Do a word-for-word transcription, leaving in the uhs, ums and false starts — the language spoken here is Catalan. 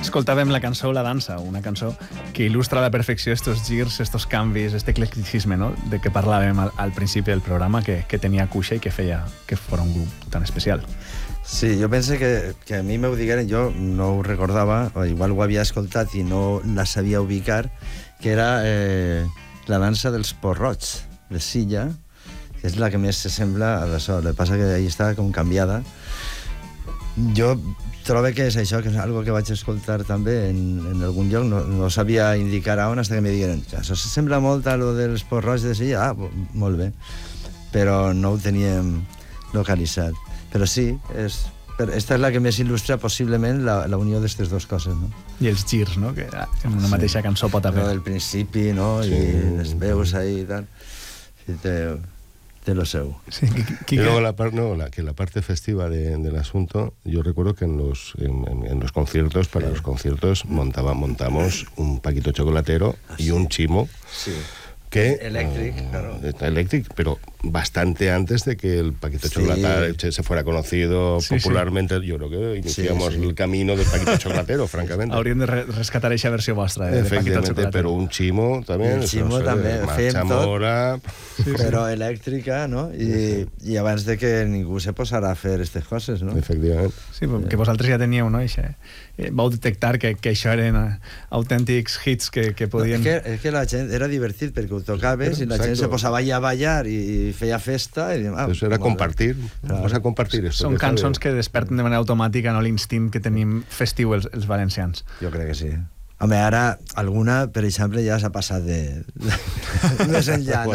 escoltàvem la cançó La dansa, una cançó que il·lustra a la perfecció estos girs, estos canvis, este eclecticisme, no?, de què parlàvem al, al principi del programa, que, que tenia Cuixa i que feia que fos un grup tan especial. Sí, jo penso que, que a mi m'ho digueren, jo no ho recordava, o igual ho havia escoltat i no la sabia ubicar, que era eh, la dansa dels Porrots, de Silla, que és la que més s'assembla a d'això. El que passa que ahí està com canviada. Jo trobo que és això, que és algo que vaig escoltar també en, en algun lloc, no, no sabia indicar on, fins que me digueren, això s'assembla molt a lo dels Porrots de Silla. Ah, molt bé. Però no ho teníem localitzat. Però sí, és, esta és la que més il·lustra possiblement la, la unió d'aquestes dues coses, no? I els girs, no?, que en una sí. mateixa cançó pot haver. Lo del principi, no?, sí. I les veus ahí i tal. Sí, té, té lo seu. Sí, y luego la, par, no, la, que la parte festiva de, del asunto, yo recuerdo que en los, en, en, en los conciertos, para sí. los conciertos, montaba, montamos un Paquito Chocolatero ah, y sí. un Chimo. Sí. Que, Electric, uh, claro. Electric, pero bastante antes de que el Paquito sí. Chocolatero se fuera conocido sí, popularmente. Sí. Yo creo que iniciamos sí, sí. el camino del Paquito Chocolatero, francamente. Hauríem de re rescatar esa versió vostra, eh, efectivamente, pero un Chimo también. El Chimo no sé, també. Marcha Mora... Sí, però sí. elèctrica, no? I, sí. I abans de que ningú se posara a fer aquestes coses, no? Efectivament. Sí, que vosaltres ja teníeu, no? Eixe, eh, vau detectar que, que això eren autèntics hits que, que podien... No, és, que, és que la gent era divertit perquè ho tocaves i la Exacto. gent se posava allà a ballar i, i feia festa. I, ah, Eso era compartir. Claro. Vamos a compartir esto. Són cançons que desperten de manera automàtica, no, l'instint que tenim festiu els, els valencians. Jo crec que sí. Home, ara alguna, per exemple, ja s'ha passat de... de més enllà, no?